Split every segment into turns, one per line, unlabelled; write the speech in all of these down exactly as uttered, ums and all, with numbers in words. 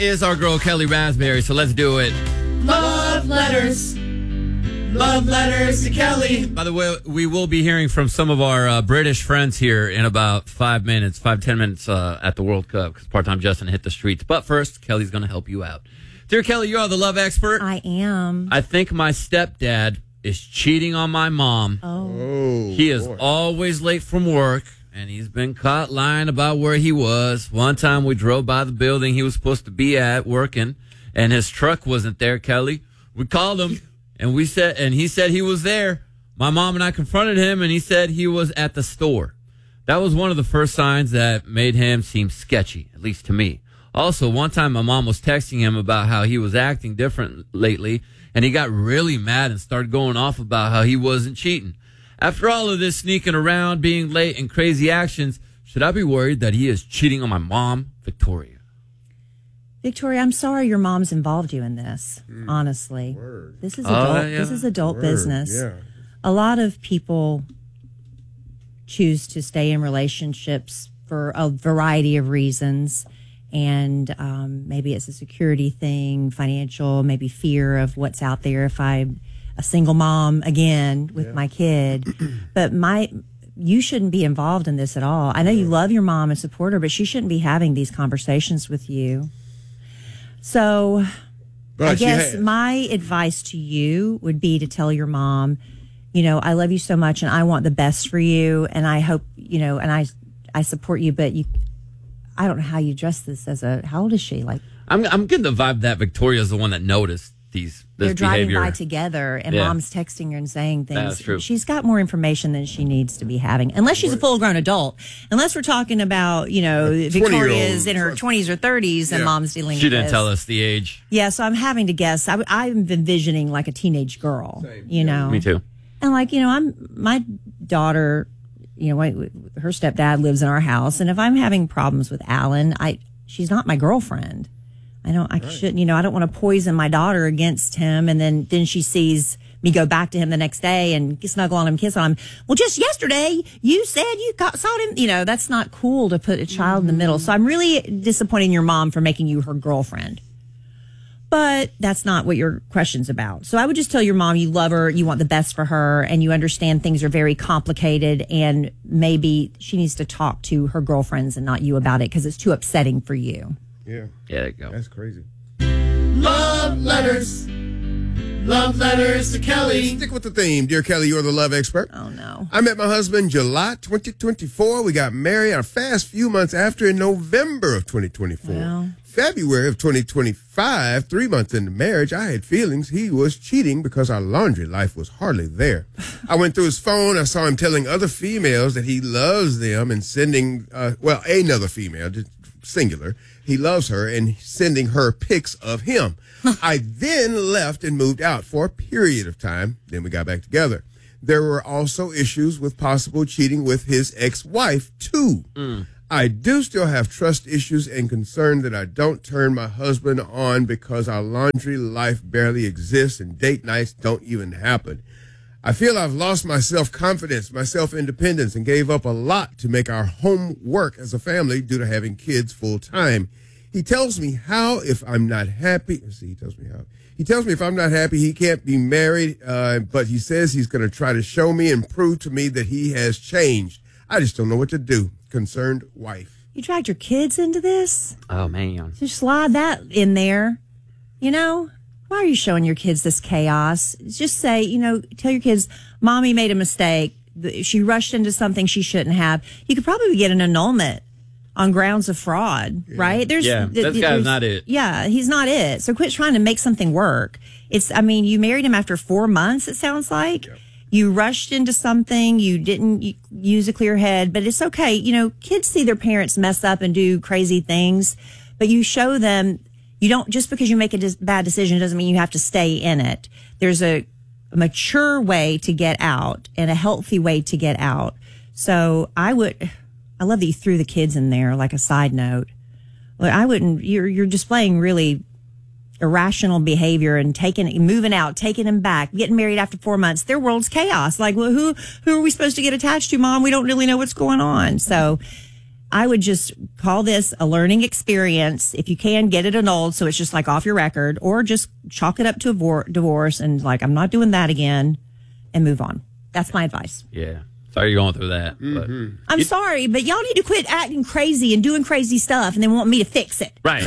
Is our girl Kelly Raspberry, so let's do it.
Love letters. Love letters to Kelly.
By the way, we will be hearing from some of our uh, British friends here in about five minutes, five, ten minutes uh, at the World Cup, because Part-Time Justin hit the streets. But first, Kelly's going to help you out. Dear Kelly, you are the love expert.
I am.
I think my stepdad is cheating on my mom.
Oh.
Oh,
he is
boy.
always late from work, and he's been caught lying about where he was. One time we drove by the building he was supposed to be at working, and his truck wasn't there, Kelly. We called him. And we said, and he said he was there. My mom and I confronted him, and he said he was at the store. That was one of the first signs that made him seem sketchy, at least to me. Also, one time my mom was texting him about how he was acting different lately, and he got really mad and started going off about how he wasn't cheating. After all of this sneaking around, being late, and crazy actions, should I be worried that he is cheating on my mom, Victoria?
Victoria, I'm sorry your mom's involved you in this, mm. honestly.
Word.
This is
Oh,
adult
yeah.
this is adult
Word,
business.
yeah.
A lot of people choose to stay in relationships for a variety of reasons. And um, maybe it's a security thing, financial, maybe fear of what's out there if I'm a single mom again with
Yeah.
my kid. But my you shouldn't be involved in this at all. I know you love your mom and support her, but she shouldn't be having these conversations with you. So
But
I
she
guess
has.
my advice to you would be to tell your mom, you know, I love you so much and I want the best for you. And I hope, you know, and I, I support you, but you, I don't know how you address this as a, how old is she? Like,
I'm I'm getting the vibe that Victoria's the one that noticed these this
they're driving
behavior.
by together and
Yeah.
mom's texting her and saying things.
That's true.
She's got more information than she needs to be having, unless she's a full grown adult. Unless we're talking about, you know, Victoria's in her twenties or thirties and
Yeah.
mom's dealing
She
with
didn't
this.
tell us the age.
Yeah, so I'm having to guess. I, I'm envisioning like a teenage girl,
Same.
you know.
Me too.
And like, you know, I'm my daughter, you know, her stepdad lives in our house, and if I'm having problems with Alan, I she's not my girlfriend. I don't, I right. shouldn't, you know, I don't want to poison my daughter against him, and then then she sees me go back to him the next day and snuggle on him, kiss on him. Well, just yesterday you said you got, saw him. You know, that's not cool to put a child mm-hmm. in the middle. So I'm really disappointed in your mom for making you her girlfriend. But that's not what your question's about. So I would just tell your mom you love her, you want the best for her, and you understand things are very complicated, and maybe she needs to talk to her girlfriends and not you about it because it's too upsetting for you.
Yeah.
Yeah, there you go.
That's crazy.
Love letters. Love letters to Kelly.
Stick with the theme. Dear Kelly, you're the love expert.
Oh, no.
I met my husband July twenty twenty-four. We got married a fast few months after in November of twenty twenty-four.
Well.
February of twenty twenty-five, three months into marriage, I had feelings he was cheating because our laundry life was hardly there. I went through his phone. I saw him telling other females that he loves them and sending, uh, well, another female, just singular. He loves her and sending her pics of him. I then left and moved out for a period of time. Then we got back together. There were also issues with possible cheating with his ex-wife, too. Mm. I do still have trust issues and concern that I don't turn my husband on because our laundry life barely exists and date nights don't even happen. I feel I've lost my self-confidence, my self-independence, and gave up a lot to make our home work as a family due to having kids full-time. He tells me how if I'm not happy. Let's see, he tells me how. He tells me if I'm not happy, he can't be married, uh, but he says he's going to try to show me and prove to me that he has changed. I just don't know what to do. Concerned wife.
You dragged your kids into this?
Oh, man.
Just slide that in there. You know? Why are you showing your kids this chaos? Just say, you know, tell your kids, Mommy made a mistake. She rushed into something she shouldn't have. You could probably get an annulment on grounds of fraud, yeah. right? There's,
yeah, that guy's not it.
Yeah, he's not it. So quit trying to make something work. It's, I mean, you married him after four months, it sounds like. Yep. You rushed into something. You didn't use a clear head, but it's okay. You know, kids see their parents mess up and do crazy things, but you show them, you don't, just because you make a dis- bad decision doesn't mean you have to stay in it. There's a, a mature way to get out and a healthy way to get out. So I would, I love that you threw the kids in there like a side note. Well, I wouldn't, you're, you're displaying really irrational behavior and taking, moving out, taking him back, getting married after four months. Their world's chaos. Like, well, who, who are we supposed to get attached to, Mom? We don't really know what's going on. So I would just call this a learning experience. If you can, get it annulled so it's just like off your record, or just chalk it up to a vor- divorce and like, I'm not doing that again, and move on. That's my advice.
Yeah. Sorry you're going through that. But
I'm
you,
sorry, but y'all need to quit acting crazy and doing crazy stuff and then want me to fix it.
Right.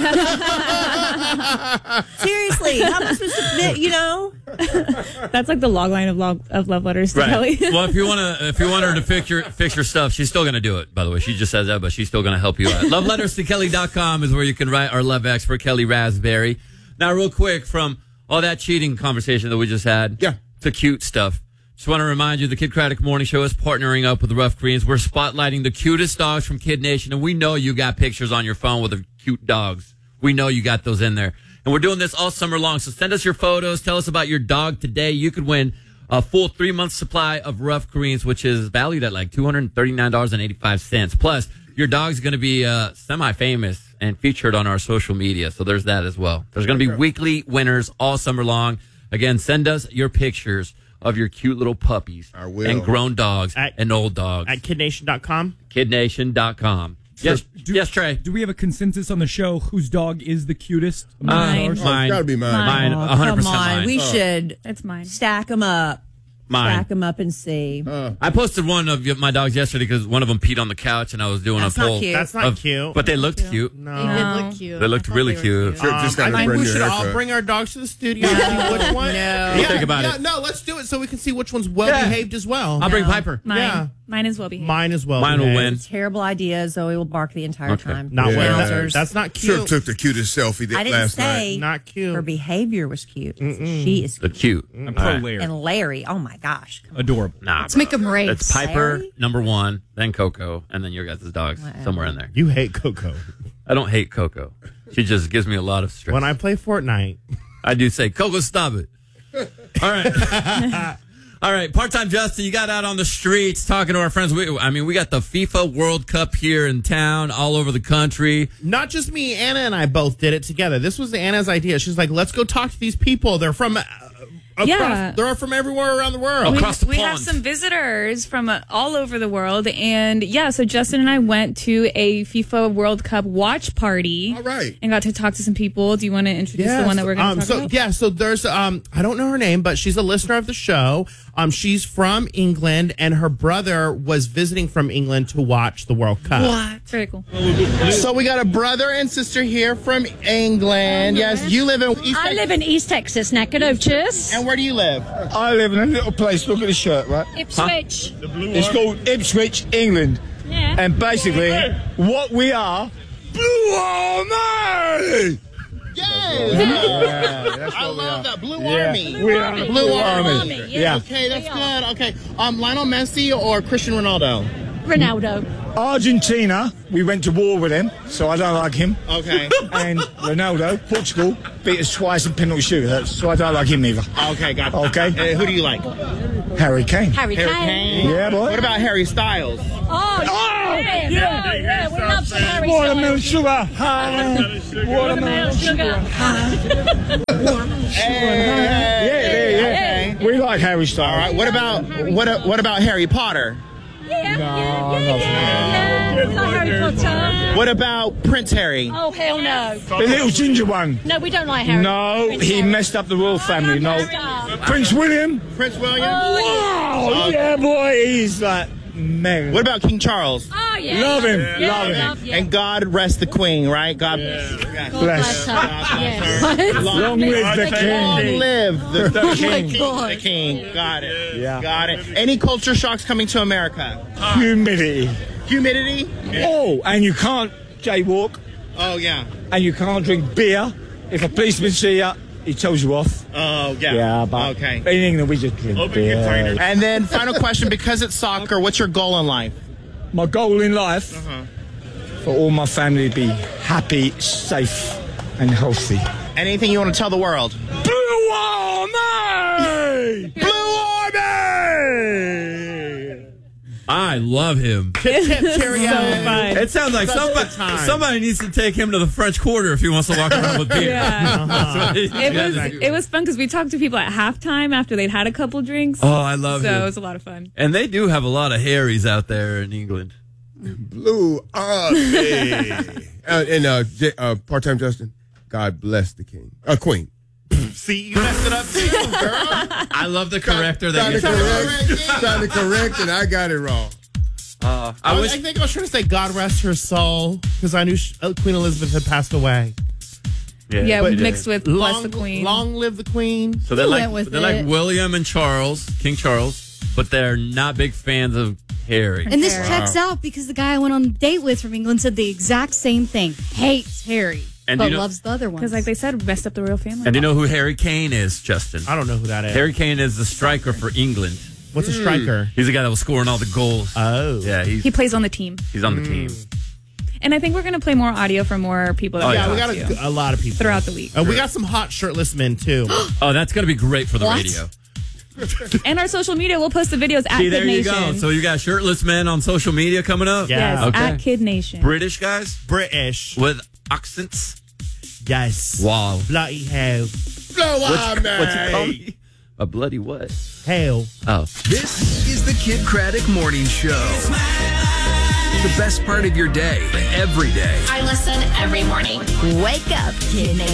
Seriously, how am I supposed to, you know?
That's like the log line of log of love letters to
Right.
Kelly.
Well, if you want to, if you want her to fix your fix your stuff, she's still going to do it. By the way, she just says that, but she's still going to help you out. love letters to kelly dot com is where you can write our love expert, Kelly Raspberry. Now, real quick, from all that cheating conversation that we just had,
Yeah.
to cute stuff. Just want to remind you, the Kid Craddock Morning Show is partnering up with the Rough Greens. We're spotlighting the cutest dogs from Kid Nation, and we know you got pictures on your phone with the cute dogs. We know you got those in there. And we're doing this all summer long, so send us your photos. Tell us about your dog today. You could win a full three-month supply of Rough Greens, which is valued at like two hundred thirty-nine dollars and eighty-five cents. Plus, your dog's going to be uh, semi-famous and featured on our social media, so there's that as well. There's going to be weekly winners all summer long. Again, send us your pictures of your cute little puppies
I will.
and grown dogs
At-
and old dogs.
At kid nation dot com.
kid nation dot com. Yes,
Do-
yes, Trey.
Do we have a consensus on the show whose dog is the cutest? among
Mine.
ours?
Oh,
Mine.
it's got to be mine.
Mine,
Oh,
one hundred
come
percent
on.
mine.
We should
It's mine.
stack them up.
Mine.
Stack them up and see.
I posted one of my dogs yesterday because one of them peed on the couch and I was doing
That's
a
not
poll.
cute.
That's not
of-
cute.
But they looked cute.
No.
They did look cute.
They looked
I thought
really
they were
cute.
Sure, just got
Um,
a
I think
brand
we
new
should all
haircut.
bring our dogs to the studio and see which one.
No.
Yeah,
Think about
yeah,
it.
No, let's do it so we can see which one's well behaved as well.
I'll bring
No.
Piper.
Mine.
Yeah.
Mine is well behaved.
Mine as well.
Mine will
behaved.
win.
Terrible idea. Zoe will bark the entire
Okay.
time.
Not
Yeah.
well.
Wowzers.
That's not
Sure
cute.
took the cutest selfie that
I didn't
last
say
night.
Not cute.
her behavior was cute. She is
The
cute.
cute.
I'm pro
All right.
Larry.
And Larry, oh my gosh.
Adorable.
Nah,
Let's
bro.
make 'em race.
It's Piper,
Larry?
number one, then Coco, and then your guys' dogs somewhere in there.
You hate Coco.
I don't hate Coco. She just gives me a lot of stress.
When I play Fortnite,
I do say, Coco, stop it. All right. All right. Part-time Justin, you got out on the streets talking to our friends. We, I mean, we got the FIFA World Cup here in town, all over the country.
not just me, Anna and I both did it together. This was Anna's idea. She's like, let's go talk to these people. They're from uh, across,
Yeah.
they're from everywhere around the world.
We,
Across the
we have
pond.
some visitors from uh, all over the world. And yeah, so Justin and I went to a FIFA World Cup watch party.
All right.
And got to talk to some people. Do you want to introduce the one that we're going to
um,
talk
so,
about?
Yeah, so there's, um, I don't know her name, but she's a listener of the show. Um, she's from England, and her brother was visiting from England to watch the World Cup.
What? Very cool.
So we got a brother and sister here from England. Yes, you live in East
I live in East Texas, Nacogdoches.
And where do you live?
I live in a little place, look at the shirt, right?
Ipswich.
It's called Ipswich, England.
Yeah.
And basically, what we are, Blue Army!
Yes! I love that. Blue
Yeah.
Army.
We are the
Blue
Blue
Army.
Army.
Yeah.
Yeah.
Okay, that's good. Okay. Um, Lionel Messi or Cristiano Ronaldo?
Ronaldo.
Argentina, we went to war with them, so I don't like him.
Okay.
And Ronaldo, Portugal, beat us twice in penalty shootouts, so I don't like him either.
Okay, got it.
Okay.
Uh, who do you like?
Harry Kane.
Harry
Harry
Kane.
Kane.
Yeah, boy.
What about Harry Styles?
Oh, yeah, yeah, yeah, we love some Harry
Watermelon
Styles.
sugar. Hi.
Watermelon sugar.
Hey.
Yeah, yeah, yeah. We like Harry Styles.
All right. What about what? What about Harry Potter?
Yeah, yeah, yeah, yeah, yeah. We like Harry Potter.
What about Prince Harry?
Oh, hell no.
The little ginger one.
No, we don't like Harry.
No,
Prince
he
Harry.
messed up the royal family. No.
Stop.
Prince William.
Prince William.
Oh, yeah, boy. He's like, man.
What about King Charles?
Oh, yeah.
Love him.
Yeah,
Love him.
love, yeah.
And God rest the Queen, right? God,
God
Bless.
bless her. Yes.
Long live the
long
king.
live the, the king.
God.
The king. Got it.
Yeah.
Got it. Any culture shocks coming to America?
Humidity.
Humidity?
Oh, and you can't jaywalk,
Oh, yeah.
and you can't drink beer. If a policeman see you, he tells you off.
Oh, yeah.
Yeah, but
Okay.
in England we just drink beer.
And then final question, because it's soccer, what's your goal in life?
My goal in life,
Uh-huh.
for all my family to be happy, safe, and healthy.
Anything you want to tell the world?
Blue Army! Blue Army!
I love him.
Tip, tip, cheerio.
Fun.
It sounds like
Such a
somebody,
good time.
somebody needs to take him to the French Quarter if he wants to walk around with beer.
Yeah.
That's what he-
It was it was fun because we talked to people at halftime after they'd had a couple drinks.
Oh, I love
so
him.
it was a lot of fun.
And they do have a lot of Harrys out there in England.
Blew up. Hey. uh, and uh, J- uh, part-time Justin, God bless the king. Uh, queen.
See, you messed it up too, girl.
I love the corrector
Trying
that
to
you
correct, trying to correct, and I got it wrong.
Uh,
I,
I
was,
wish
I think I was trying to say God rest her soul because I knew she, uh, Queen Elizabeth had passed away.
Yeah,
But-
mixed with
long,
Bless the Queen.
Long live the Queen.
so. They're
You
like
went with
they're like
it.
William and Charles, King Charles, but they're not big fans of Harry.
And this
Harry.
checks out because the guy I went on a date with from England said the exact same thing. Hates Harry,
And
but
you know-
loves the other ones.
Because, like they said, messed up the royal family.
And do you know who Harry Kane is, Justin?
I don't know who that is.
Harry Kane is the striker for England.
What's a striker?
He's the guy that was scoring all the goals.
Oh.
yeah, he's
he plays on the team.
he's on the team.
And I think we're going to play more audio from more people that
Oh,
we
Yeah,
yeah.
we
talked
got
to
a, a lot of people.
throughout the week.
Uh, we got some hot shirtless men, too.
Oh, that's gonna be great for the
What?
radio.
And our social media, we'll post the videos at
See,
Kid
there you
Nation.
go. So you got shirtless men on social media coming up.
Yeah.
Yes,
Okay.
at Kid Nation.
British guys
British.
with accents.
Yes.
Wow.
Bloody hell.
Blow
What
on
you, what you call
me.
me? A bloody what?
Hell.
Oh.
This is the Kid Craddock Morning Show. The best part of your day, every day.
I listen every morning.
Wake up, Kid Nation.